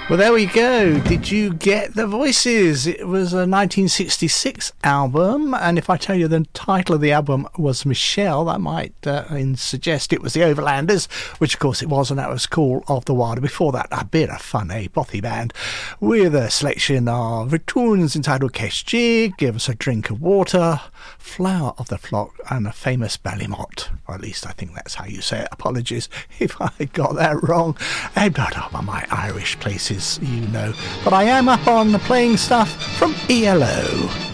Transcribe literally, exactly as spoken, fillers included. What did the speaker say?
Well, there we go. Did you get the voices? It was a nineteen sixty-six album, and if I tell you the title of the album was Michelle, that might uh, suggest it was the Overlanders, which of course it was, and that was Call of the Wild. Before that, a bit of fun, a bothy band with a selection of tunes entitled Kesh Jig, Give Us a Drink of Water, Flower of the Flock, and a famous Ballymot. Or at least I think that's how you say it. Apologies if I got that wrong. I'm not up on my Irish places, you know, but I am up on the playing stuff from E L O.